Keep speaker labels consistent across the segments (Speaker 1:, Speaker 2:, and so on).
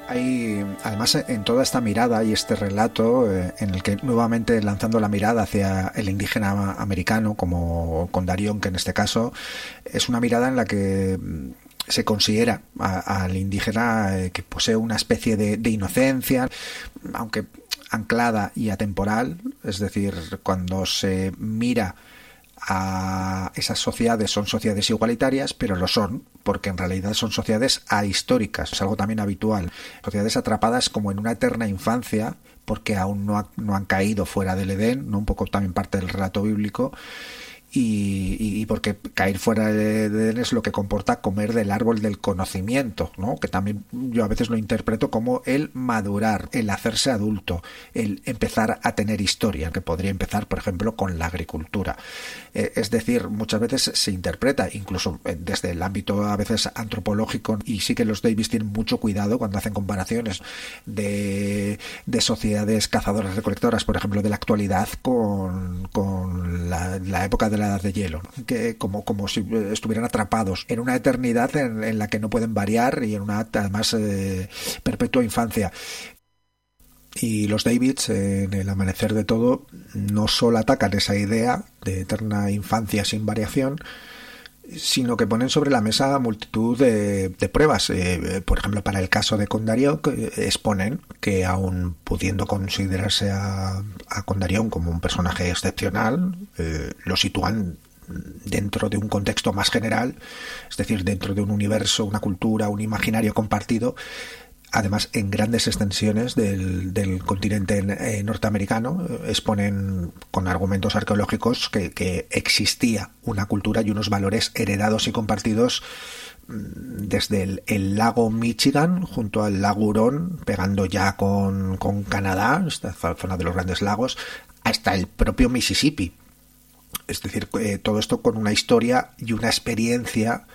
Speaker 1: Hay, además, en toda esta mirada y este relato, en el que nuevamente lanzando la mirada hacia el indígena americano, como con Darion, que en este caso es una mirada en la que se considera al indígena que posee una especie de inocencia, aunque anclada y atemporal, es decir, cuando se mira a esas sociedades, son sociedades igualitarias, pero lo son porque en realidad son sociedades ahistóricas, es algo también habitual, sociedades atrapadas como en una eterna infancia porque aún no han caído fuera del Edén, ¿no? Un poco también parte del relato bíblico. Y porque caer fuera de Edén es lo que comporta comer del árbol del conocimiento, ¿no? Que también yo a veces lo interpreto como el madurar, el hacerse adulto, el empezar a tener historia, que podría empezar, por ejemplo, con la agricultura. Es decir, muchas veces se interpreta, incluso desde el ámbito a veces antropológico, y sí que los Davis tienen mucho cuidado cuando hacen comparaciones de sociedades cazadoras-recolectoras, por ejemplo, de la actualidad con la época de la edad de hielo, que como si estuvieran atrapados en una eternidad en la que no pueden variar y en una además perpetua infancia. Y los Davids, en El amanecer de todo, no solo atacan esa idea de eterna infancia sin variación, sino que ponen sobre la mesa multitud de pruebas. Por ejemplo, para el caso de Condarion, exponen que aun pudiendo considerarse a Condarion como un personaje excepcional, lo sitúan dentro de un contexto más general, es decir, dentro de un universo, una cultura, un imaginario compartido, además en grandes extensiones del continente norteamericano. Exponen con argumentos arqueológicos que existía una cultura y unos valores heredados y compartidos desde el lago Michigan junto al lago Hurón, pegando ya con Canadá, esta zona de los grandes lagos, hasta el propio Mississippi. Es decir, todo esto con una historia y una experiencia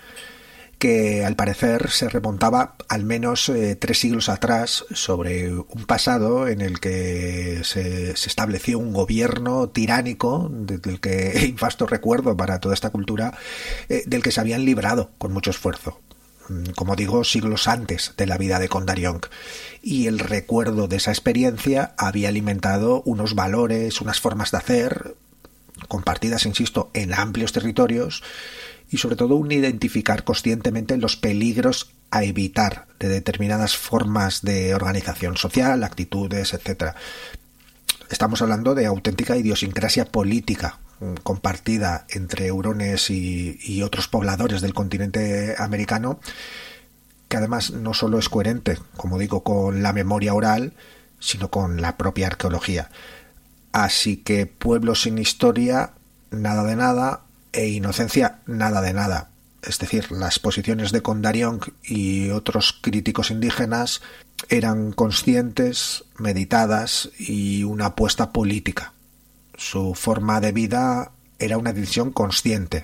Speaker 1: que al parecer se remontaba al menos 3 siglos atrás, sobre un pasado en el que se estableció un gobierno tiránico, del que infasto recuerdo para toda esta cultura, del que se habían librado con mucho esfuerzo. Como digo, siglos antes de la vida de Condarion. Y el recuerdo de esa experiencia había alimentado unos valores, unas formas de hacer, compartidas, insisto, en amplios territorios, y sobre todo un identificar conscientemente los peligros a evitar de determinadas formas de organización social, actitudes, etc. Estamos hablando de auténtica idiosincrasia política compartida entre hurones y otros pobladores del continente americano, que además no solo es coherente, como digo, con la memoria oral, sino con la propia arqueología. Así que pueblos sin historia, nada de nada, e inocencia, nada de nada. Es decir, las posiciones de Condarion y otros críticos indígenas eran conscientes, meditadas y una apuesta política. Su forma de vida era una decisión consciente,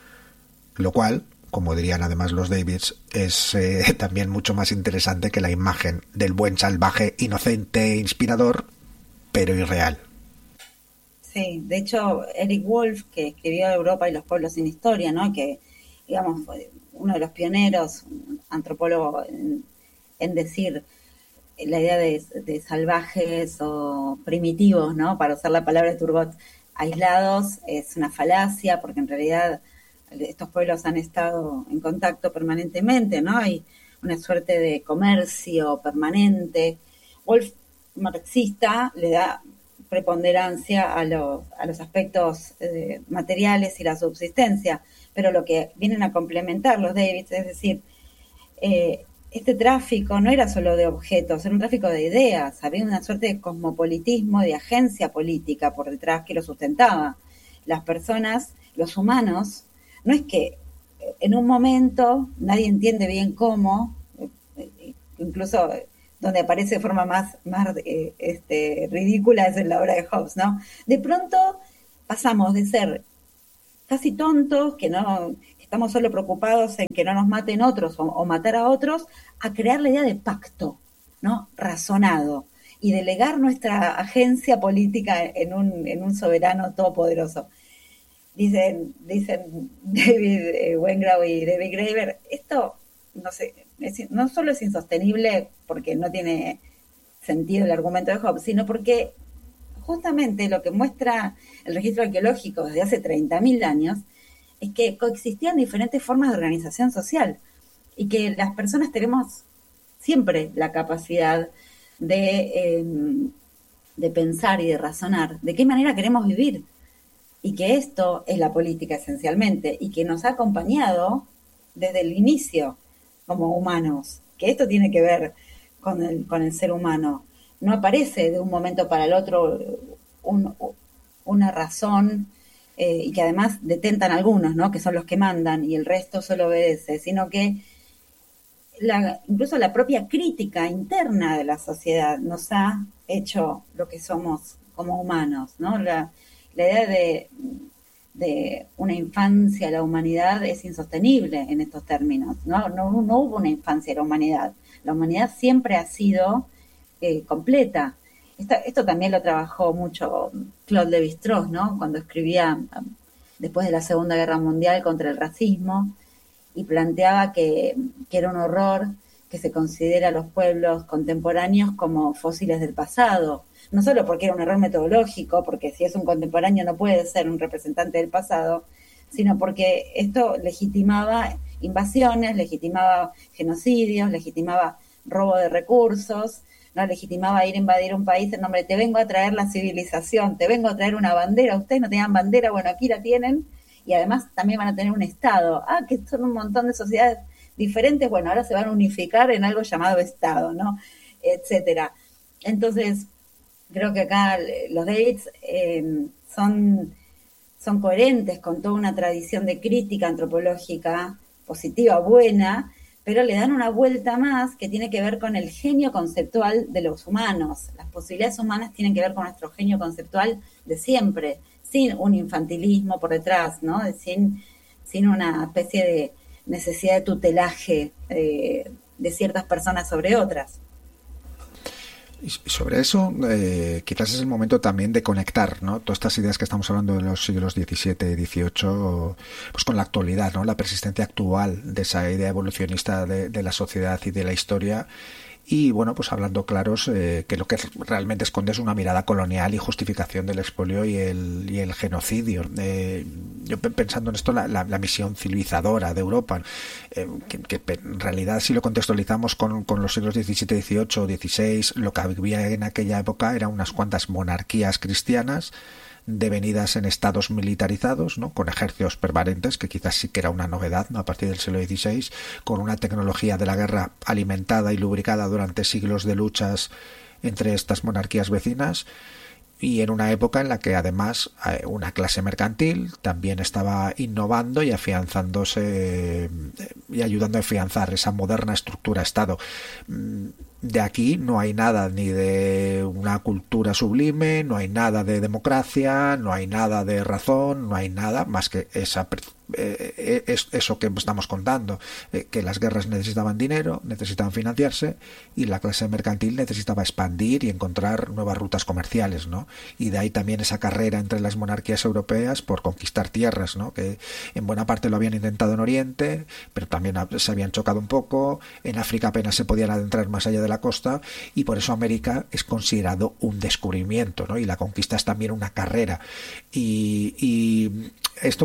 Speaker 1: lo cual, como dirían además los Davids, es también mucho más interesante que la imagen del buen salvaje inocente e inspirador, pero irreal.
Speaker 2: Sí, de hecho, Eric Wolf, que escribió Europa y los pueblos sin historia, ¿no? Que, digamos, fue uno de los pioneros, un antropólogo en decir la idea de salvajes o primitivos, ¿no? Para usar la palabra de Turgot, aislados, es una falacia, porque en realidad estos pueblos han estado en contacto permanentemente, ¿no? Hay una suerte de comercio permanente. Wolf, marxista, le da preponderancia a los aspectos materiales y la subsistencia, pero lo que vienen a complementar los Davids, es decir, este tráfico no era solo de objetos, era un tráfico de ideas, había una suerte de cosmopolitismo, de agencia política por detrás que lo sustentaba. Las personas, los humanos, no es que en un momento nadie entiende bien cómo, incluso donde aparece de forma más ridícula es en la obra de Hobbes, ¿no? De pronto pasamos de ser casi tontos, que estamos solo preocupados en que no nos maten otros o matar a otros, a crear la idea de pacto, ¿no? Razonado, y delegar nuestra agencia política en un soberano todopoderoso. Dicen David Wengrow y David Graeber, esto, no sé, no solo es insostenible porque no tiene sentido el argumento de Hobbes, sino porque justamente lo que muestra el registro arqueológico desde hace 30.000 años es que coexistían diferentes formas de organización social y que las personas tenemos siempre la capacidad de pensar y de razonar de qué manera queremos vivir, y que esto es la política esencialmente, y que nos ha acompañado desde el inicio como humanos, que esto tiene que ver con el ser humano. No aparece de un momento para el otro una razón, y que además detentan algunos, ¿no?, que son los que mandan y el resto solo obedece, sino que incluso la propia crítica interna de la sociedad nos ha hecho lo que somos como humanos, ¿no? La idea de una infancia a la humanidad es insostenible en estos términos. No hubo una infancia a la humanidad. La humanidad siempre ha sido completa. Esto también lo trabajó mucho Claude Lévi-Strauss, ¿no?, cuando escribía después de la Segunda Guerra Mundial contra el racismo, y planteaba que era un horror que se considera a los pueblos contemporáneos como fósiles del pasado, no solo porque era un error metodológico, porque si es un contemporáneo no puede ser un representante del pasado, sino porque esto legitimaba invasiones, legitimaba genocidios, legitimaba robo de recursos, no legitimaba ir a invadir un país en nombre de te vengo a traer la civilización, te vengo a traer una bandera, ustedes no tenían bandera, bueno, aquí la tienen, y además también van a tener un Estado. Que son un montón de sociedades diferentes, bueno, ahora se van a unificar en algo llamado Estado, ¿no?, etcétera. Entonces, creo que acá los Davids son coherentes con toda una tradición de crítica antropológica positiva, buena, pero le dan una vuelta más que tiene que ver con el genio conceptual de los humanos. Las posibilidades humanas tienen que ver con nuestro genio conceptual de siempre, sin un infantilismo por detrás, ¿no?, sin una especie de necesidad de tutelaje de ciertas personas sobre otras.
Speaker 1: Y sobre eso, quizás es el momento también de conectar, ¿no?, todas estas ideas que estamos hablando de los siglos XVII y XVIII, pues con la actualidad, ¿no?, la persistencia actual de esa idea evolucionista de la sociedad y de la historia. Y bueno, pues hablando claros, que lo que realmente esconde es una mirada colonial y justificación del expolio y el genocidio. Yo pensando en esto, la misión civilizadora de Europa, que en realidad si lo contextualizamos con los siglos XVII, XVIII, XVI, lo que había en aquella época eran unas cuantas monarquías cristianas devenidas en estados militarizados, ¿no?, con ejércitos permanentes, que quizás sí que era una novedad, ¿no?, a partir del siglo XVI, con una tecnología de la guerra alimentada y lubricada durante siglos de luchas entre estas monarquías vecinas, y en una época en la que además una clase mercantil también estaba innovando y afianzándose y ayudando a afianzar esa moderna estructura Estado. De aquí no hay nada ni de una cultura sublime, no hay nada de democracia, no hay nada de razón, no hay nada más que eso que estamos contando, que las guerras necesitaban dinero, necesitaban financiarse, y la clase mercantil necesitaba expandir y encontrar nuevas rutas comerciales, ¿no? Y de ahí también esa carrera entre las monarquías europeas por conquistar tierras, ¿no?, que en buena parte lo habían intentado en Oriente, pero también se habían chocado un poco. En África apenas se podían adentrar más allá de la costa, y por eso América es considerado un descubrimiento, ¿no?, y la conquista es también una carrera. Y esto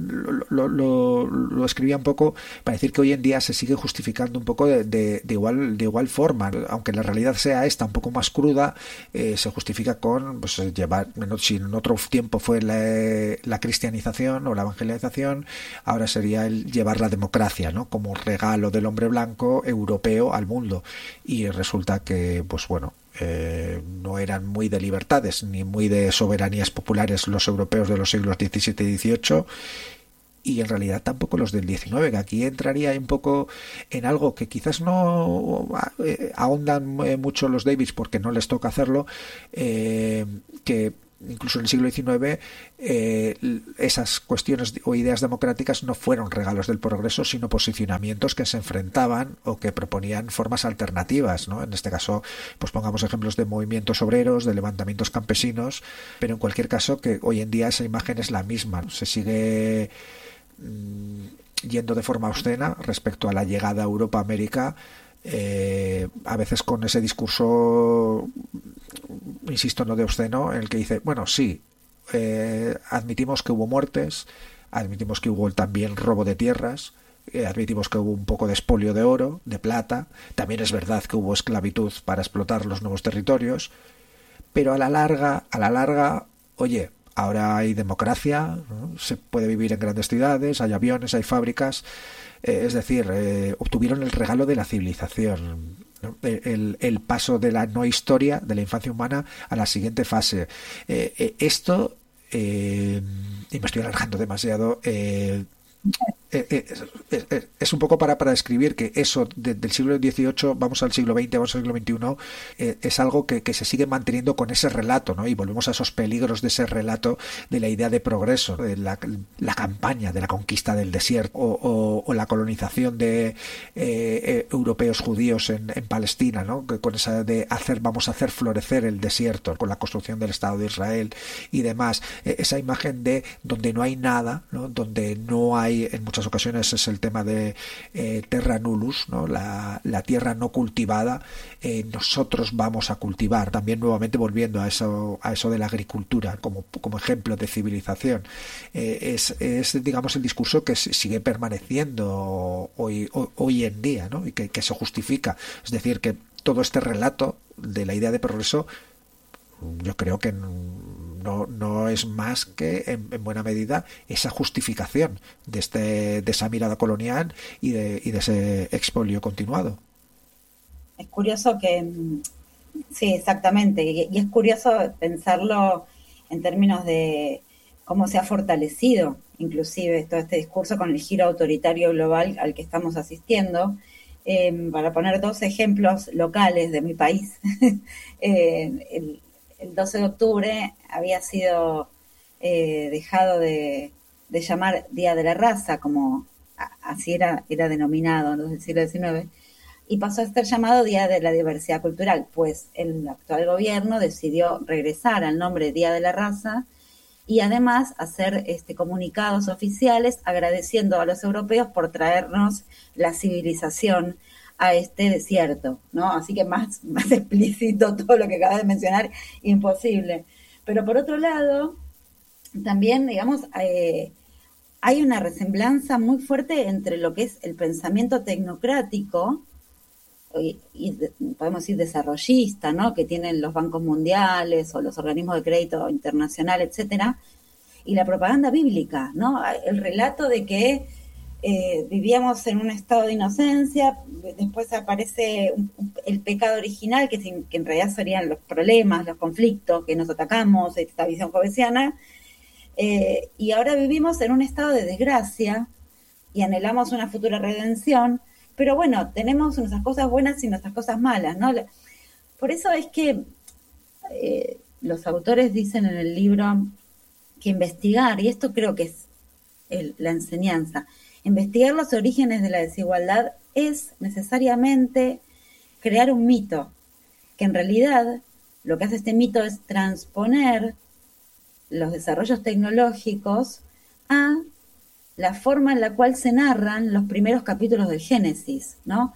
Speaker 1: lo escribía un poco para decir que hoy en día se sigue justificando un poco de igual forma, aunque la realidad sea esta un poco más cruda. Se justifica con pues llevar, si en otro tiempo fue la cristianización o la evangelización, ahora sería el llevar la democracia, ¿no?, como regalo del hombre blanco europeo al mundo, y resulta que pues bueno, no eran muy de libertades ni muy de soberanías populares los europeos de los siglos XVII y XVIII, y en realidad tampoco los del XIX, que aquí entraría un poco en algo que quizás no ahondan mucho los Davids porque no les toca hacerlo, que incluso en el siglo XIX esas cuestiones o ideas democráticas no fueron regalos del progreso, sino posicionamientos que se enfrentaban o que proponían formas alternativas, ¿no? En este caso, pues pongamos ejemplos de movimientos obreros, de levantamientos campesinos, pero en cualquier caso que hoy en día esa imagen es la misma, ¿no? Se sigue yendo de forma obscena respecto a la llegada a Europa-América, a veces con ese discurso, insisto, no de obsceno, en el que dice, bueno, sí, admitimos que hubo muertes, admitimos que hubo también robo de tierras, admitimos que hubo un poco de expolio de oro, de plata, también es verdad que hubo esclavitud para explotar los nuevos territorios, pero a la larga, oye, ahora hay democracia, ¿no? Se puede vivir en grandes ciudades, hay aviones, hay fábricas, es decir, obtuvieron el regalo de la civilización, ¿no? El paso de la no historia, de la infancia humana, a la siguiente fase. Esto, y me estoy alargando demasiado, es un poco para describir que eso del siglo XVIII, vamos al siglo XX, vamos al siglo XXI, es algo que se sigue manteniendo con ese relato, ¿no? Y volvemos a esos peligros de ese relato de la idea de progreso, de la campaña de la conquista del desierto o la colonización de europeos judíos en Palestina, ¿no? Con esa de vamos a hacer florecer el desierto con la construcción del Estado de Israel y demás, esa imagen de donde no hay nada, ¿no? Donde no hay, en muchas ocasiones es el tema de terra nullus, ¿no? La tierra no cultivada, nosotros vamos a cultivar, también nuevamente volviendo a eso de la agricultura como ejemplo de civilización. Es digamos el discurso que sigue permaneciendo hoy en día, ¿no? Y que se justifica, es decir, que todo este relato de la idea de progreso, yo creo que no es más que en buena medida esa justificación de esa mirada colonial y de ese expolio continuado.
Speaker 2: Es curioso que, sí, exactamente, y es curioso pensarlo en términos de cómo se ha fortalecido inclusive todo este discurso con el giro autoritario global al que estamos asistiendo. Para poner dos ejemplos locales de mi país, el 12 de octubre había sido dejado de llamar Día de la Raza, como así era denominado desde el siglo XIX, y pasó a ser llamado Día de la Diversidad Cultural, pues el actual gobierno decidió regresar al nombre Día de la Raza y además hacer comunicados oficiales agradeciendo a los europeos por traernos la civilización a este desierto, ¿no? Así que más explícito todo lo que acabas de mencionar, imposible. Pero por otro lado, también, digamos, hay una resemblanza muy fuerte entre lo que es el pensamiento tecnocrático y podemos decir desarrollista, ¿no? Que tienen los bancos mundiales o los organismos de crédito internacional, etcétera, y la propaganda bíblica, ¿no? El relato de que vivíamos en un estado de inocencia, después aparece el pecado original, que en realidad serían los problemas, los conflictos que nos atacamos, esta visión jovesiana, y ahora vivimos en un estado de desgracia y anhelamos una futura redención, pero bueno, tenemos nuestras cosas buenas y nuestras cosas malas, ¿no? Por eso es que los autores dicen en el libro que investigar, y esto creo que es la enseñanza, investigar los orígenes de la desigualdad es necesariamente crear un mito, que en realidad lo que hace este mito es transponer los desarrollos tecnológicos a la forma en la cual se narran los primeros capítulos del Génesis, ¿no?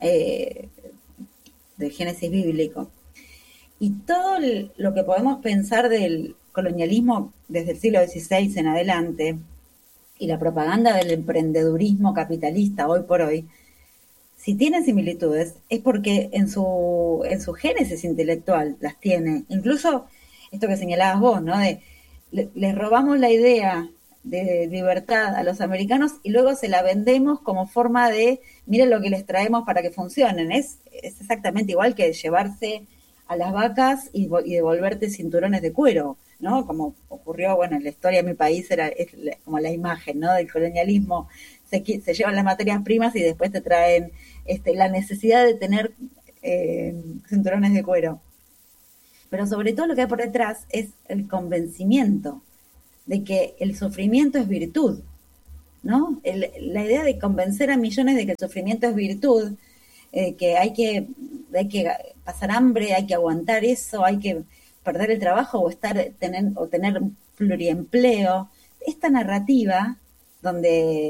Speaker 2: Del Génesis bíblico. Y todo lo que podemos pensar del colonialismo desde el siglo XVI en adelante, y la propaganda del emprendedurismo capitalista hoy por hoy, si tiene similitudes, es porque en su génesis intelectual las tiene. Incluso esto que señalabas vos, ¿no? Les robamos la idea de libertad a los americanos y luego se la vendemos como forma de, miren lo que les traemos para que funcionen. Es exactamente igual que llevarse a las vacas y devolverte cinturones de cuero, ¿no? Como ocurrió, bueno, en la historia de mi país es como la imagen, ¿no? Del colonialismo. Se llevan las materias primas y después te traen la necesidad de tener cinturones de cuero. Pero sobre todo lo que hay por detrás es el convencimiento de que el sufrimiento es virtud, ¿no? La idea de convencer a millones de que el sufrimiento es virtud, que hay que pasar hambre, hay que aguantar eso, hay que perder el trabajo o tener pluriempleo. Esta narrativa donde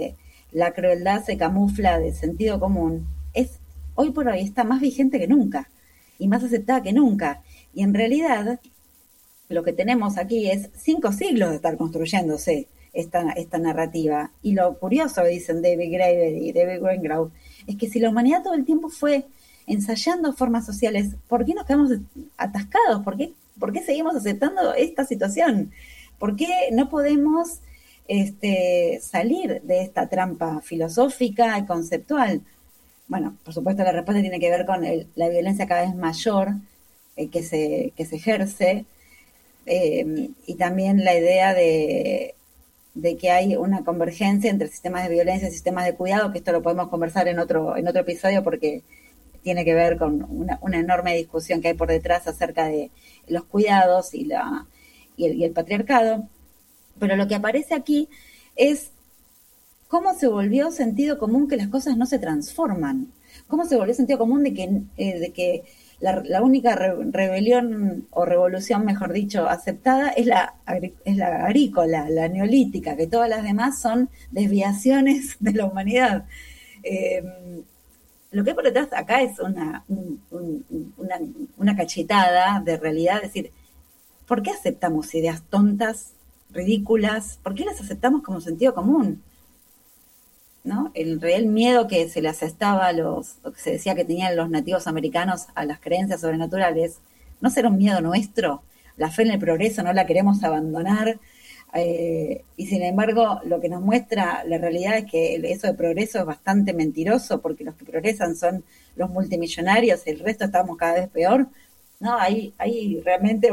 Speaker 2: la crueldad se camufla de sentido común, es hoy por hoy está más vigente que nunca y más aceptada que nunca. Y en realidad lo que tenemos aquí es 5 siglos de estar construyéndose esta narrativa. Y lo curioso, dicen David Graeber y David Wengrow, es que si la humanidad todo el tiempo fue ensayando formas sociales, ¿por qué nos quedamos atascados? ¿Por qué seguimos aceptando esta situación? ¿Por qué no podemos salir de esta trampa filosófica y conceptual? Bueno, por supuesto la respuesta tiene que ver con la violencia cada vez mayor que se ejerce, y también la idea de que hay una convergencia entre sistemas de violencia y sistemas de cuidado, que esto lo podemos conversar en otro episodio porque tiene que ver con una enorme discusión que hay por detrás acerca de los cuidados y el patriarcado. Pero lo que aparece aquí es cómo se volvió sentido común que las cosas no se transforman, cómo se volvió sentido común de que la única rebelión o revolución, mejor dicho, aceptada es la agrícola, la neolítica, que todas las demás son desviaciones de la humanidad. Lo que hay por detrás acá es una cachetada de realidad, es decir, ¿por qué aceptamos ideas tontas, ridículas? ¿Por qué las aceptamos como sentido común? ¿No? El real miedo que se le asestaba lo que se decía que tenían los nativos americanos a las creencias sobrenaturales, ¿no será un miedo nuestro? La fe en el progreso no la queremos abandonar, y sin embargo lo que nos muestra la realidad es que eso de progreso es bastante mentiroso, porque los que progresan son los multimillonarios, el resto estamos cada vez peor. No, hay realmente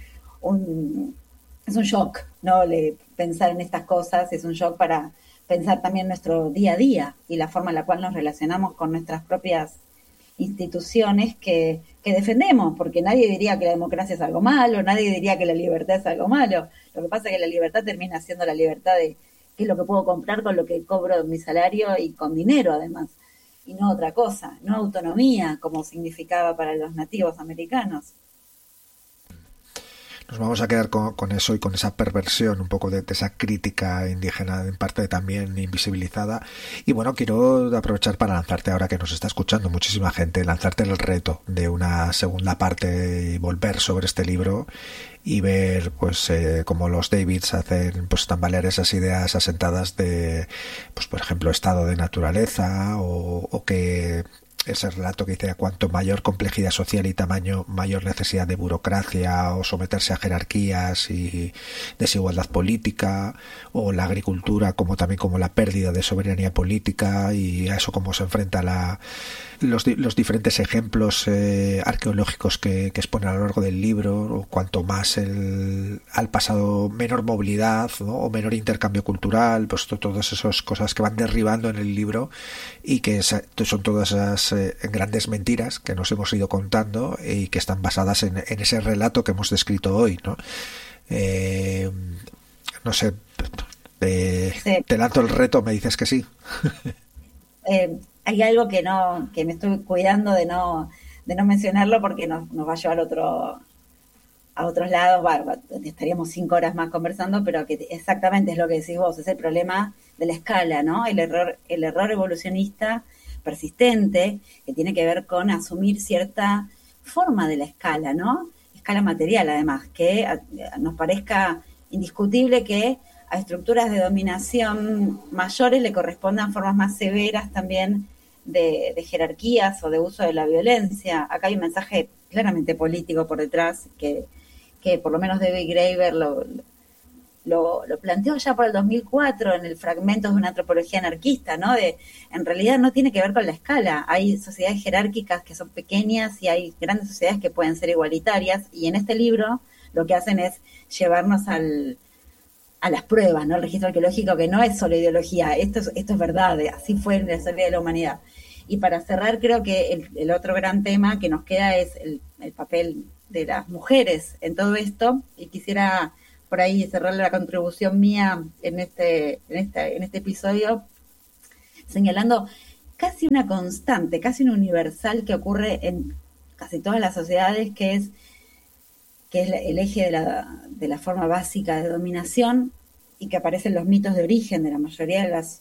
Speaker 2: es un shock, ¿no? Pensar en estas cosas es un shock para pensar también nuestro día a día y la forma en la cual nos relacionamos con nuestras propias instituciones que defendemos, porque nadie diría que la democracia es algo malo, nadie diría que la libertad es algo malo. Lo que pasa es que la libertad termina siendo la libertad de qué es lo que puedo comprar con lo que cobro mi salario y con dinero además, y no otra cosa, no autonomía como significaba para los nativos americanos.
Speaker 1: Nos vamos a quedar con eso y con esa perversión un poco de esa crítica indígena, en parte también invisibilizada. Y bueno, quiero aprovechar para lanzarte, ahora que nos está escuchando muchísima gente, lanzarte el reto de una segunda parte y volver sobre este libro y ver pues cómo los Davids hacen pues tambalear esas ideas asentadas de, pues por ejemplo, estado de naturaleza, o que ese relato que dice a cuanto mayor complejidad social y tamaño, mayor necesidad de burocracia o someterse a jerarquías y desigualdad política, o la agricultura como también como la pérdida de soberanía política, y a eso cómo se enfrenta los diferentes ejemplos arqueológicos que expone a lo largo del libro, o cuanto más al pasado menor movilidad, ¿no? O menor intercambio cultural, pues todas esas cosas que van derribando en el libro y que son todas esas grandes mentiras que nos hemos ido contando y que están basadas en ese relato que hemos descrito hoy, ¿no? No sé,
Speaker 2: Sí.
Speaker 1: te lanzo el reto, me dices que sí.
Speaker 2: Hay algo que me estoy cuidando de no mencionarlo porque nos va a llevar a otros lados. Estaríamos 5 horas más conversando, pero que exactamente es lo que decís vos, es el problema de la escala, ¿no? El error evolucionista persistente, que tiene que ver con asumir cierta forma de la escala, ¿no? Escala material, además, que nos parezca indiscutible que a estructuras de dominación mayores le correspondan formas más severas también de jerarquías o de uso de la violencia. Acá hay un mensaje claramente político por detrás que por lo menos David Graeber lo planteó ya por el 2004 en el Fragmentos de una antropología anarquista, ¿no? En realidad no tiene que ver con la escala. Hay sociedades jerárquicas que son pequeñas y hay grandes sociedades que pueden ser igualitarias, y en este libro lo que hacen es llevarnos a las pruebas, ¿no? El registro arqueológico, que no es solo ideología, esto es verdad, así fue en la historia de la humanidad. Y para cerrar, creo que el otro gran tema que nos queda es el papel de las mujeres en todo esto, y quisiera por ahí cerrar la contribución mía en este episodio señalando casi una constante, casi un universal que ocurre en casi todas las sociedades, que es el eje de la forma básica de dominación, y que aparecen los mitos de origen de la mayoría de las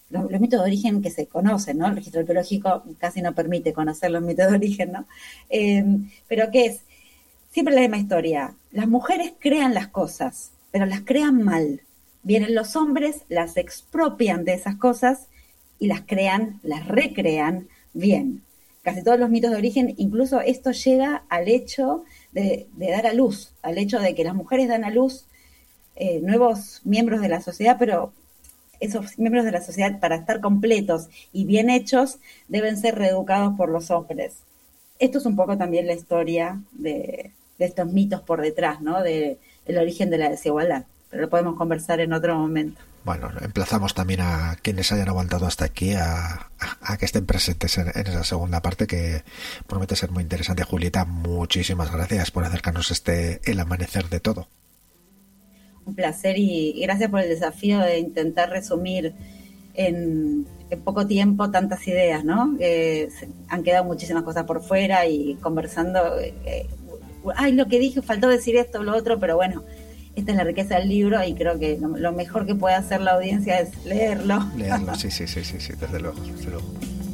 Speaker 2: los mitos de origen que se conocen, ¿no? El registro arqueológico casi no permite conocer los mitos de origen, ¿no? Pero ¿qué es? Siempre la misma historia. Las mujeres crean las cosas, pero las crean mal. Vienen los hombres, las expropian de esas cosas y las crean, las recrean bien. Casi todos los mitos de origen, incluso esto llega al hecho de dar a luz, al hecho de que las mujeres dan a luz nuevos miembros de la sociedad, pero esos miembros de la sociedad, para estar completos y bien hechos, deben ser reeducados por los hombres. Esto es un poco también la historia de estos mitos por detrás, ¿no? Del origen de la desigualdad. Pero lo podemos conversar en otro momento.
Speaker 1: Bueno, emplazamos también a quienes hayan aguantado hasta aquí a que estén presentes en esa segunda parte, que promete ser muy interesante. Julieta, muchísimas gracias por acercarnos el amanecer de todo.
Speaker 2: Un placer y gracias por el desafío de intentar resumir en poco tiempo tantas ideas, ¿no? Han quedado muchísimas cosas por fuera y conversando. Lo que dije, faltó decir esto o lo otro, pero bueno, esta es la riqueza del libro y creo que lo mejor que puede hacer la audiencia es leerlo.
Speaker 1: Leerlo, sí, desde luego, desde luego.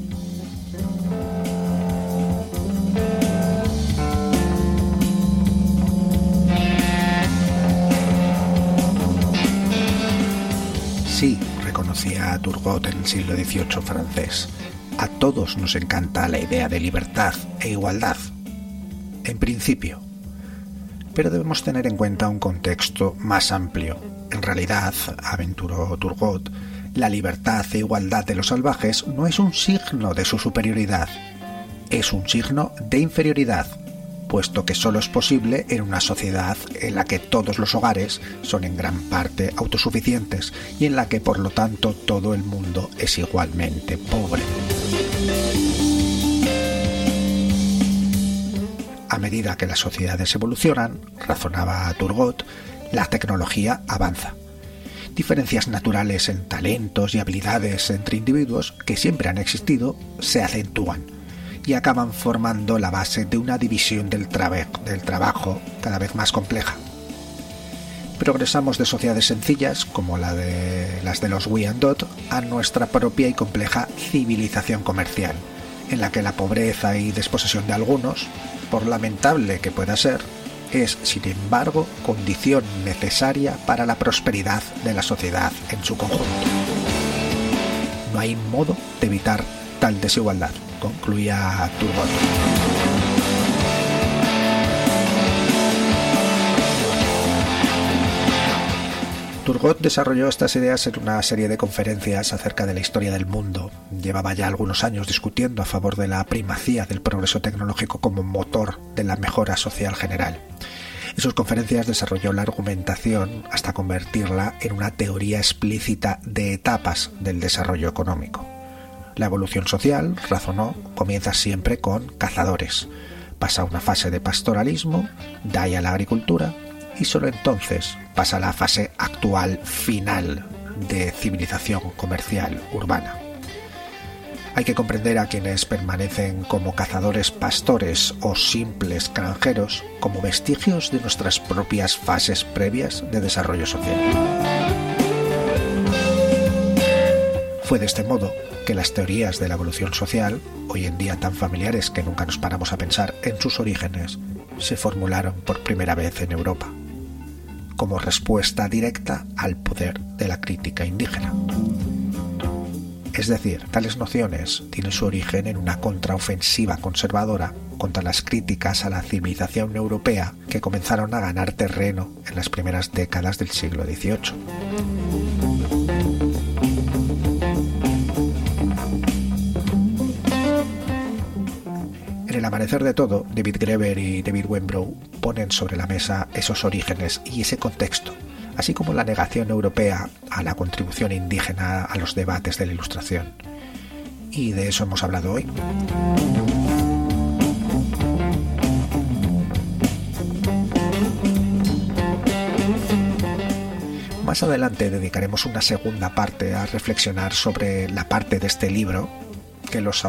Speaker 1: Sí, reconocía Turgot en el siglo XVIII francés. A todos nos encanta la idea de libertad e igualdad. En principio. Pero debemos tener en cuenta un contexto más amplio. En realidad, aventuró Turgot, la libertad e igualdad de los salvajes no es un signo de su superioridad, es un signo de inferioridad, puesto que solo es posible en una sociedad en la que todos los hogares son en gran parte autosuficientes y en la que por lo tanto todo el mundo es igualmente pobre. A medida que las sociedades evolucionan, razonaba Turgot, la tecnología avanza. Diferencias naturales en talentos y habilidades entre individuos que siempre han existido se acentúan y acaban formando la base de una división del trabajo cada vez más compleja. Progresamos de sociedades sencillas, como las de los Wyandot, a nuestra propia y compleja civilización comercial, en la que la pobreza y desposesión de algunos, por lamentable que pueda ser, es, sin embargo, condición necesaria para la prosperidad de la sociedad en su conjunto. No hay modo de evitar tal desigualdad, concluía Turgot. Turgot desarrolló estas ideas en una serie de conferencias acerca de la historia del mundo. Llevaba ya algunos años discutiendo a favor de la primacía del progreso tecnológico como motor de la mejora social general. En sus conferencias desarrolló la argumentación hasta convertirla en una teoría explícita de etapas del desarrollo económico. La evolución social, razonó, comienza siempre con cazadores. Pasa a una fase de pastoralismo, da ahí a la agricultura, y solo entonces pasa a la fase actual final de civilización comercial urbana. Hay que comprender a quienes permanecen como cazadores pastores o simples granjeros como vestigios de nuestras propias fases previas de desarrollo social. Fue de este modo que las teorías de la evolución social, hoy en día tan familiares que nunca nos paramos a pensar en sus orígenes, se formularon por primera vez en Europa, como respuesta directa al poder de la crítica indígena. Es decir, tales nociones tienen su origen en una contraofensiva conservadora contra las críticas a la civilización europea que comenzaron a ganar terreno en las primeras décadas del siglo XVIII. En El amanecer de todo, David Graeber y David Wengrow ponen sobre la mesa esos orígenes y ese contexto, así como la negación europea a la contribución indígena a los debates de la Ilustración. Y de eso hemos hablado hoy. Más adelante dedicaremos una segunda parte a reflexionar sobre la parte de este libro que los